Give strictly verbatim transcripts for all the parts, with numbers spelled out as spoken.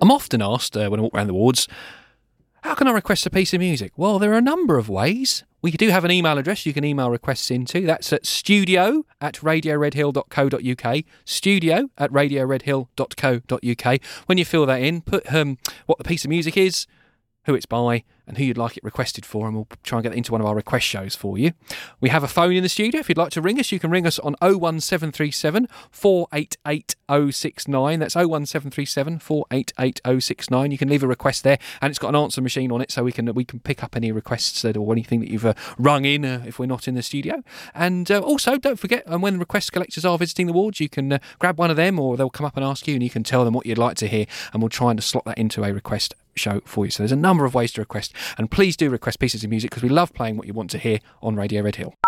I'm often asked uh, when I walk around the wards, how can I request a piece of music? Well, there are a number of ways. We do have an email address you can email requests into. That's at studio at radio red hill dot co dot uk. Studio at radio red hill dot co dot uk. When you fill that in, put um, what the piece of music is, who it's by, and who you'd like it requested for, and we'll try and get it into one of our request shows for you. We have a phone in the studio. If you'd like to ring us, you can ring us on oh one seven three seven, four eight eight oh six nine. That's oh one seven three seven, four eight eight oh six nine. You can leave a request there, and it's got an answer machine on it, so we can we can pick up any requests that, or anything that you've uh, rung in uh, if we're not in the studio. And uh, also, don't forget, um, when request collectors are visiting the wards, you can uh, grab one of them, or they'll come up and ask you, and you can tell them what you'd like to hear, and we'll try and slot that into a request show for you. So there's a number of ways to request, and please do request pieces of music because we love playing what you want to hear on Radio Red Hill.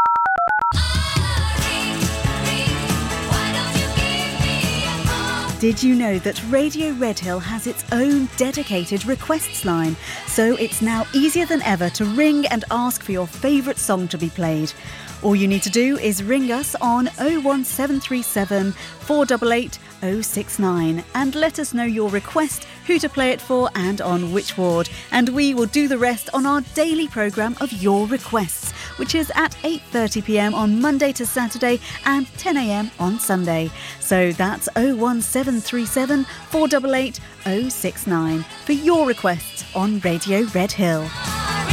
Did you know that Radio Red Hill has its own dedicated requests line? So it's now easier than ever to ring and ask for your favourite song to be played. All you need to do is ring us on oh one seven three seven, four eight eight oh six nine and let us know your request, who to play it for and on which ward. And we will do the rest on our daily programme of Your Requests, which is at eight thirty p m on Monday to Saturday and ten a m on Sunday. So that's oh one seven three seven, four eight eight oh six nine for your requests on Radio Red Hill.